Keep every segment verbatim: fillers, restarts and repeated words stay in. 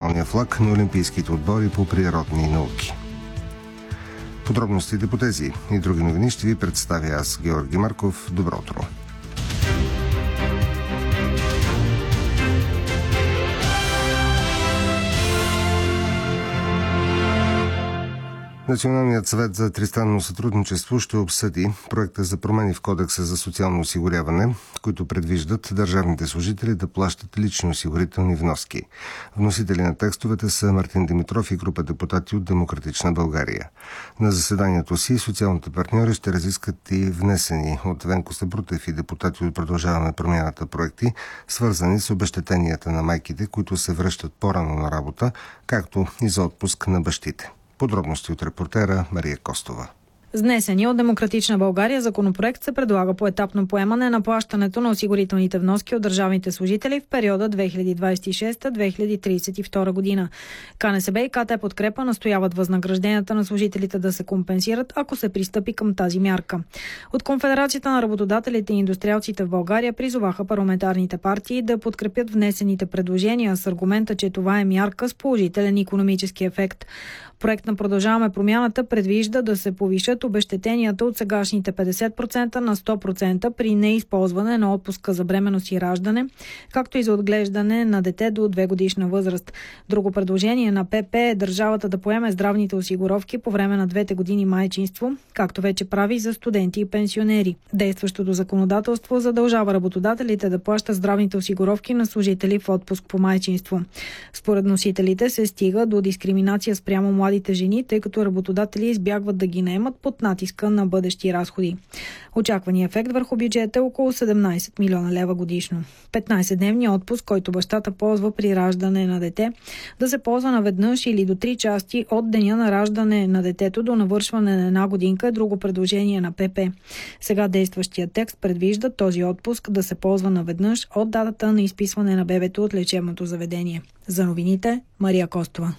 националния флаг на олимпийските отбори по природни науки. Подробностите по тези и други новини ще ви представя аз, Георги Марков. Добро утро! Националният съвет за тристранно сътрудничество ще обсъди проекта за промени в Кодекса за социално осигуряване, които предвиждат държавните служители да плащат лични осигурителни вноски. Вносители на текстовете са Мартин Димитров и група депутати от Демократична България. На заседанието си социалните партньори ще разискат и внесени от Венко Сабрутев и депутати от Продължаваме промяната проекти, свързани с обезщетенията на майките, които се връщат по-рано на работа, както и за отпуск на бащите. Подробности от репортера Мария Костова. С внесения от Демократична България законопроект се предлага поетапно поемане на плащането на осигурителните вноски от държавните служители в периода две хиляди двадесет и шеста - две хиляди тридесет и втора година. КНСБ и КТ Подкрепа настояват възнагражденията на служителите да се компенсират, ако се пристъпи към тази мярка. От Конфедерацията на работодателите и индустриалците в България призоваха парламентарните партии да подкрепят внесените предложения с аргумента, че това е мярка с положителен икономически ефект. Проект на Продължаваме промяната предвижда да се повишат обезщетенията от сегашните петдесет процента на сто процента при неизползване на отпуска за бременност и раждане, както и за отглеждане на дете до две годишна възраст. Друго предложение на ПП е държавата да поеме здравните осигуровки по време на двете години майчинство, както вече прави за студенти и пенсионери. Действащото законодателство задължава работодателите да плащат здравните осигуровки на служители в отпуск по майчинство. Според носителите се стига до дискриминация спрямо младите жени, тъй като работодатели избягват да ги наемат под натиска на бъдещи разходи. Очакваният ефект върху бюджета е около седемнадесет милиона лева годишно. петнадесетдневният отпуск, който бащата ползва при раждане на дете, да се ползва наведнъж или до три части от деня на раждане на детето до навършване на една годинка е друго предложение на ПП. Сега действащият текст предвижда този отпуск да се ползва наведнъж от датата на изписване на бебето от лечебното заведение. За новините, Мария Костова.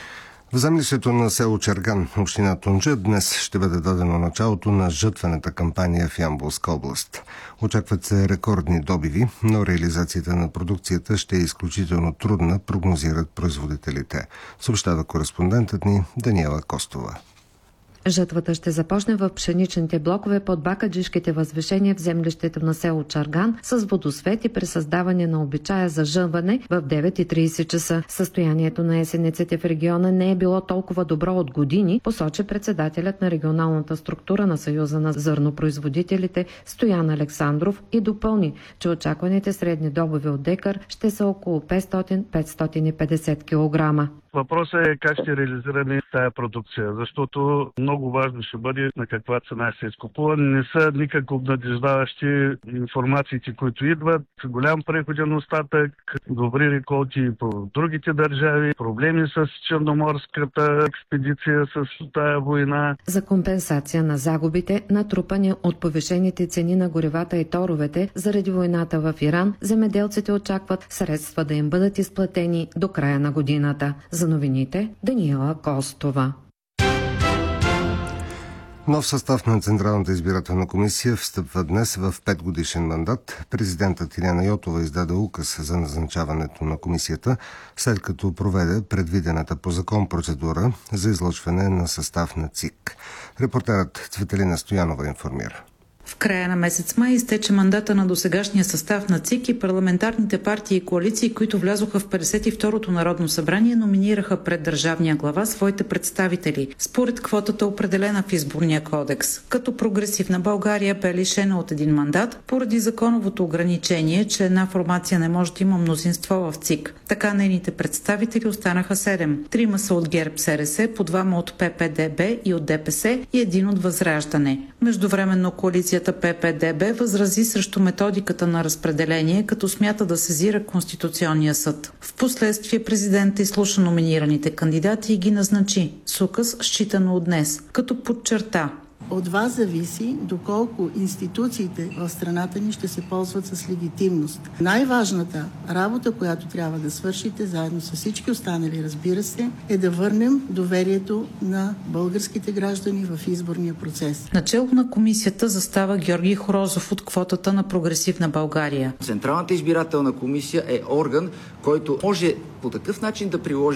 В землището на село Черган, община Тунджа, днес ще бъде дадено началото на жътвената кампания в Ямболска област. Очакват се рекордни добиви, но реализацията на продукцията ще е изключително трудна, прогнозират производителите. Съобщава кореспондентът ни Даниела Костова. Жатвата ще започне в пшеничните блокове под бакаджишките възвишения в землището на село Чарган с водосвет и пресъздаване на обичая за жънване в девет и тридесет часа. Състоянието на есенниците в региона не е било толкова добро от години, посочи председателят на регионалната структура на Съюза на зърнопроизводителите Стоян Александров и допълни, че очакваните средни добиви от декар ще са около петстотин до петстотин и петдесет килограма. Въпросът е как ще реализираме тая продукция, защото много важно ще бъде на каква цена се изкупува. Не са никак обнадеждаващи информациите, които идват. Голям преходен остатък, добри реколти по другите държави, проблеми с черноморската експедиция, с тая война. За компенсация на загубите, натрупани от повишените цени на горивата и торовете заради войната в Иран, земеделците очакват средства да им бъдат изплатени до края на годината. За новините, Даниела Костова. Нов състав на Централната избирателна комисия встъпва днес в петгодишен мандат. Президентът Илияна Йотова издаде указ за назначаването на комисията, след като проведе предвидената по закон процедура за излъчване на състав на ЦИК. Репортерът Цветелина Стоянова информира. В края на месец май изтече мандата на досегашния състав на ЦИК и парламентарните партии и коалиции, които влязоха в петдесет и второто Народно събрание, номинираха пред държавния глава своите представители, според квотата, определена в изборния кодекс. Като Прогресивна България бе лишена от един мандат, поради законовото ограничение, че една формация не може да има мнозинство в ЦИК. Така нейните представители останаха седем. Трима са от ГЕРБ СРС, по двама от ППДБ и от ДПС и един от Възраждане. Междувременно коалицията ППДБ възрази срещу методиката на разпределение, като смята да сезира Конституционния съд. Впоследствие президентът изслуша номинираните кандидати и ги назначи с указ, считано от днес, като подчерта: От вас зависи доколко институциите в страната ни ще се ползват с легитимност. Най-важната работа, която трябва да свършите, заедно с всички останали, разбира се, е да върнем доверието на българските граждани в изборния процес. Начело на комисията застава Георги Хорозов от квотата на Прогресивна България. Централната избирателна комисия е орган, който може по такъв начин да приложи